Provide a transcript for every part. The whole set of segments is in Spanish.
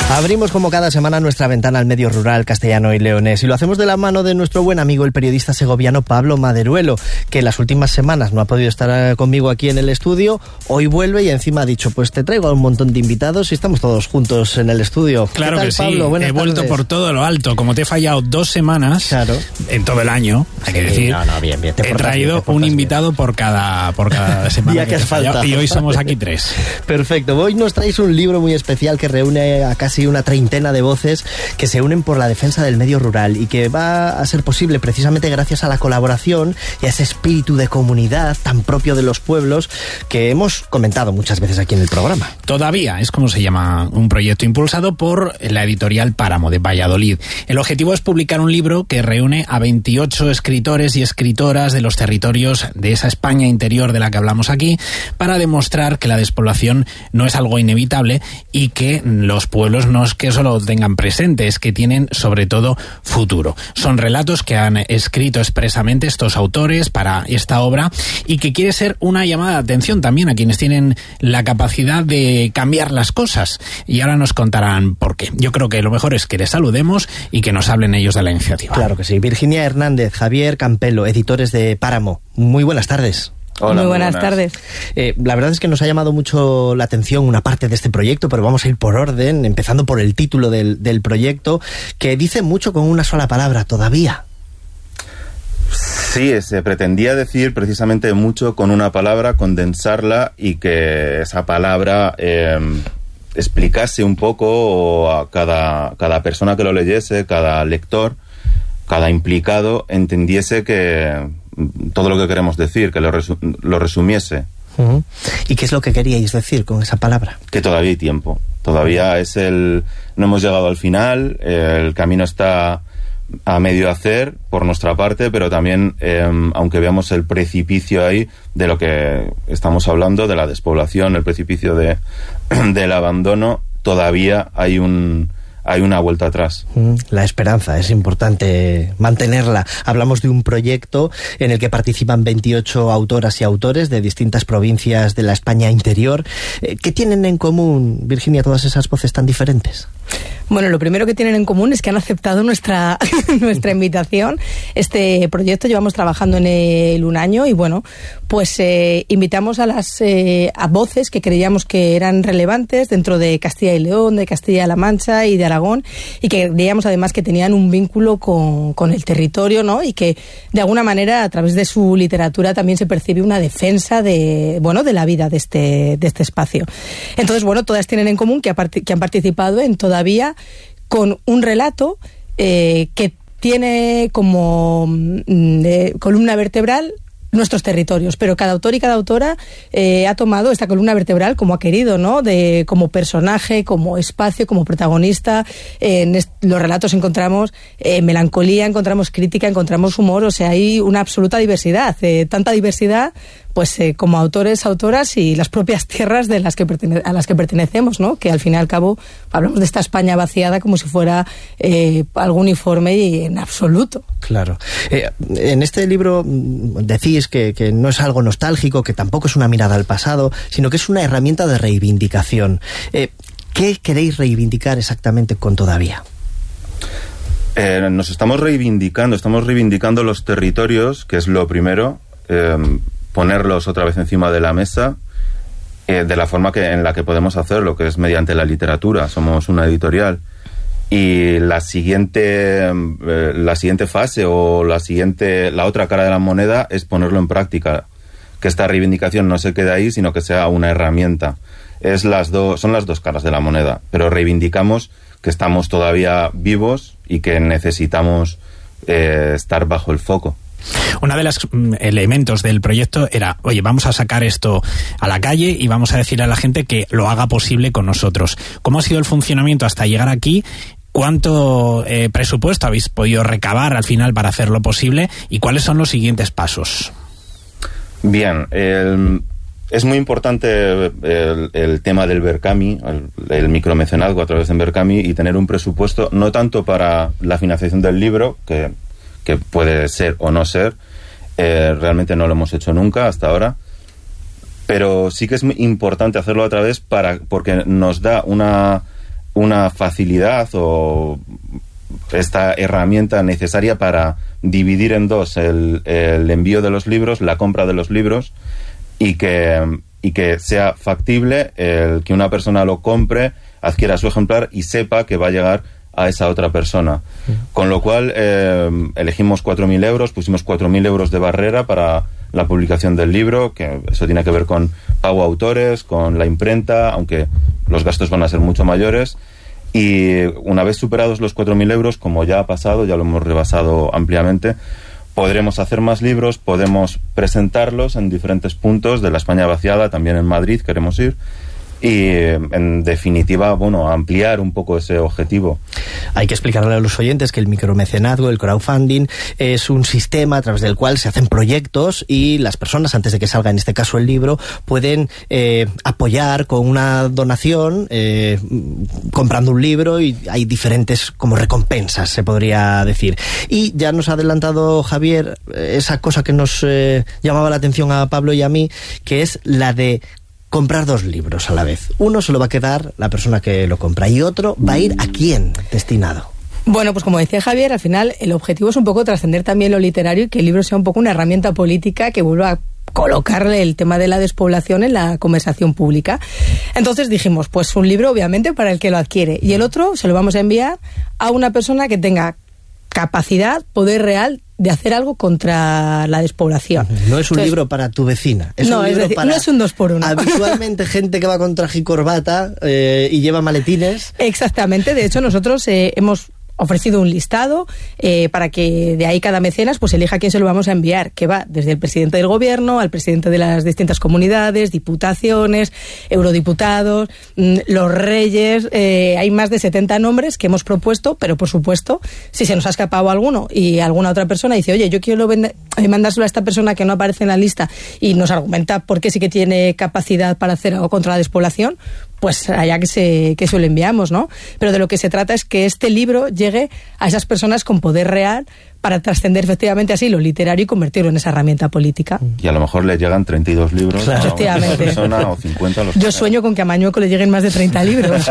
Abrimos como cada semana nuestra ventana al medio rural castellano y leonés y lo hacemos de la mano de nuestro buen amigo el periodista segoviano Pablo Maderuelo, que las últimas semanas no ha podido estar conmigo aquí en el estudio. Hoy vuelve y encima ha dicho, pues te traigo a un montón de invitados y estamos todos juntos en el estudio. Claro ¿Qué tal, que sí, Pablo? Buenas he vuelto tardes. por todo lo alto. Como te he fallado 2 semanas, claro, en todo el año, hay que decir, bien, he traído un invitado por cada semana ya que has faltado. Y hoy somos aquí 3. Perfecto. Hoy nos traéis un libro muy especial que reúne a casi una treintena de voces que se unen por la defensa del medio rural y que va a ser posible precisamente gracias a la colaboración y a ese espíritu de comunidad tan propio de los pueblos que hemos comentado muchas veces aquí en el programa. Todavía es como se llama un proyecto impulsado por la editorial Páramo de Valladolid. El objetivo es publicar un libro que reúne a 28 escritores y escritoras de los territorios de esa España interior de la que hablamos aquí para demostrar que la despoblación no es algo inevitable y que los pueblos no es que solo tengan presente, es que tienen sobre todo futuro. Son relatos que han escrito expresamente estos autores para esta obra y que quiere ser una llamada de atención también a quienes tienen la capacidad de cambiar las cosas. Y ahora nos contarán por qué. Yo creo que lo mejor es que les saludemos y que nos hablen ellos de la iniciativa. Claro que sí. Virginia Hernández, Javier Campelo, editores de Páramo. Muy buenas tardes. Hola, muy buenas tardes. La verdad es que nos ha llamado mucho la atención una parte de este proyecto, pero vamos a ir por orden, empezando por el título del proyecto, que dice mucho con una sola palabra, todavía. Sí, se pretendía decir precisamente mucho con una palabra, condensarla y que esa palabra explicase un poco a cada persona que lo leyese, cada lector, cada implicado, entendiese que todo lo que queremos decir, que lo resumiese. Uh-huh. ¿Y qué es lo que queríais decir con esa palabra? Que todavía hay tiempo. Todavía no hemos llegado al final, el camino está a medio hacer por nuestra parte, pero también, aunque veamos el precipicio ahí de lo que estamos hablando, de la despoblación, el precipicio del abandono, todavía hay una vuelta atrás. La esperanza, es importante mantenerla. Hablamos de un proyecto en el que participan 28 autoras y autores de distintas provincias de la España interior. ¿Qué tienen en común, Virginia, todas esas voces tan diferentes? Bueno, lo primero que tienen en común es que han aceptado nuestra invitación. Este proyecto llevamos trabajando en él un año y bueno, pues invitamos a voces que creíamos que eran relevantes dentro de Castilla y León, de Castilla-La Mancha y de Aragón, y que creíamos además que tenían un vínculo con el territorio, ¿no? Y que de alguna manera a través de su literatura también se percibe una defensa de la vida de este espacio. Entonces, bueno, todas tienen en común que han participado en Todavía, con un relato que tiene como columna vertebral nuestros territorios, pero cada autor y cada autora ha tomado esta columna vertebral como ha querido, ¿no? Como personaje, como espacio, como protagonista. En los relatos encontramos melancolía, encontramos crítica, encontramos humor, o sea, hay una absoluta diversidad, tanta diversidad pues como autores, autoras y las propias tierras a las que pertenecemos, ¿no? Que al fin y al cabo hablamos de esta España vaciada como si fuera algo uniforme y en absoluto. Claro. En este libro decís que no es algo nostálgico, que tampoco es una mirada al pasado, sino que es una herramienta de reivindicación. ¿Qué queréis reivindicar exactamente con Todavía? Nos estamos reivindicando los territorios, que es lo primero, ponerlos otra vez encima de la mesa, de la forma en la que podemos hacerlo, que es mediante la literatura. Somos una editorial. Y la siguiente fase o la otra cara de la moneda es ponerlo en práctica. Que esta reivindicación no se quede ahí, sino que sea una herramienta. Son las dos caras de la moneda, pero reivindicamos que estamos todavía vivos y que necesitamos estar bajo el foco. Uno de los elementos del proyecto era, oye, vamos a sacar esto a la calle y vamos a decirle a la gente que lo haga posible con nosotros. ¿Cómo ha sido el funcionamiento hasta llegar aquí? ¿Cuánto presupuesto habéis podido recabar al final para hacerlo posible? ¿Y cuáles son los siguientes pasos? Bien, es muy importante el tema del Berkami, el micromecenazgo a través de Berkami, y tener un presupuesto no tanto para la financiación del libro, que puede ser o no ser, realmente no lo hemos hecho nunca hasta ahora, pero sí que es muy importante hacerlo a través porque nos da una una facilidad o esta herramienta necesaria para dividir en dos el envío de los libros, la compra de los libros, y que sea factible el que una persona lo compre, adquiera su ejemplar y sepa que va a llegar a esa otra persona. Con lo cual elegimos 4.000 euros, pusimos 4.000 euros de barrera para la publicación del libro, que eso tiene que ver con pago a autores, con la imprenta, aunque los gastos van a ser mucho mayores. Y una vez superados los 4.000 euros, como ya ha pasado, ya lo hemos rebasado ampliamente, podremos hacer más libros, podemos presentarlos en diferentes puntos de la España vaciada, también en Madrid queremos ir. Y en definitiva, bueno, ampliar un poco ese objetivo. Hay que explicarle a los oyentes que el micromecenazgo, el crowdfunding, es un sistema a través del cual se hacen proyectos y las personas, antes de que salga en este caso el libro, pueden apoyar con una donación, comprando un libro, y hay diferentes como recompensas, se podría decir. Y ya nos ha adelantado Javier esa cosa que nos llamaba la atención a Pablo y a mí, que es la de comprar 2 libros a la vez. Uno se lo va a quedar la persona que lo compra y otro va a ir a quién destinado. Bueno, pues como decía Javier, al final el objetivo es un poco trascender también lo literario y que el libro sea un poco una herramienta política que vuelva a colocarle el tema de la despoblación en la conversación pública. Entonces dijimos, pues un libro obviamente para el que lo adquiere, y el otro se lo vamos a enviar a una persona que tenga capacidad, poder real de hacer algo contra la despoblación. No es un libro para tu vecina. Es un libro para, no es un 2x1. Habitualmente gente que va con traje y corbata y lleva maletines. Exactamente. De hecho, nosotros hemos ofrecido un listado para que de ahí cada mecenas pues elija a quién se lo vamos a enviar, que va desde el presidente del gobierno al presidente de las distintas comunidades, diputaciones, eurodiputados, los reyes. Hay más de 70 nombres que hemos propuesto, pero por supuesto, si se nos ha escapado alguno y alguna otra persona dice, oye, yo quiero mandárselo a esta persona que no aparece en la lista y nos argumenta por qué sí que tiene capacidad para hacer algo contra la despoblación, pues allá que se lo enviamos, ¿no? Pero de lo que se trata es que este libro llegue a esas personas con poder real para trascender efectivamente así lo literario y convertirlo en esa herramienta política. Y a lo mejor le llegan 32 libros a una persona o 50 a los Yo sueño con que a Mañueco le lleguen más de 30 libros.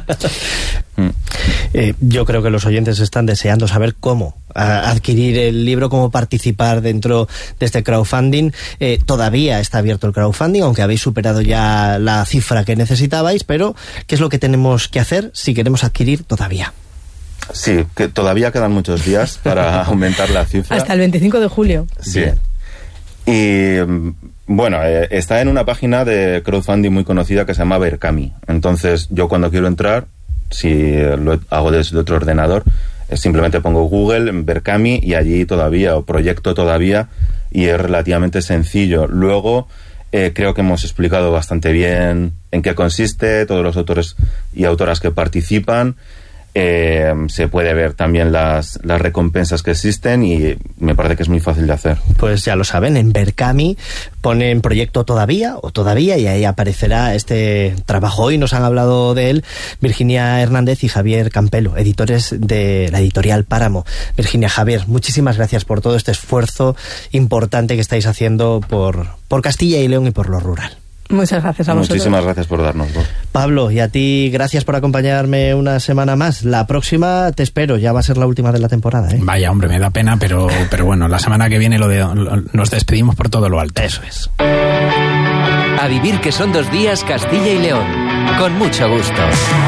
Yo creo que los oyentes están deseando saber cómo adquirir el libro, cómo participar dentro de este crowdfunding. Todavía está abierto el crowdfunding, aunque habéis superado ya la cifra que necesitabais, pero ¿qué es lo que tenemos que hacer si queremos adquirir todavía? Sí, que todavía quedan muchos días para aumentar la cifra. Hasta el 25 de julio. Sí. Y bueno, está en una página de crowdfunding muy conocida que se llama Berkami. Entonces, yo cuando quiero entrar, si lo hago desde otro ordenador, simplemente pongo Google, Berkami, y allí todavía, o proyecto todavía, y es relativamente sencillo. Luego, creo que hemos explicado bastante bien en qué consiste, todos los autores y autoras que participan. Se puede ver también las recompensas que existen y me parece que es muy fácil de hacer. Pues ya lo saben, en Berkami ponen proyecto todavía y ahí aparecerá este trabajo. Hoy nos han hablado de él Virginia Hernández y Javier Campelo, editores de la editorial Páramo. Virginia, Javier, muchísimas gracias por todo este esfuerzo importante que estáis haciendo por Castilla y León y por lo rural. Muchas gracias a vosotros. Muchísimas gracias por darnos voz. Pablo, y a ti, gracias por acompañarme una semana más. La próxima te espero, ya va a ser la última de la temporada, ¿eh? Vaya, hombre, me da pena, pero bueno, la semana que viene nos despedimos por todo lo alto. Eso es. A vivir que son 2 días Castilla y León. Con mucho gusto.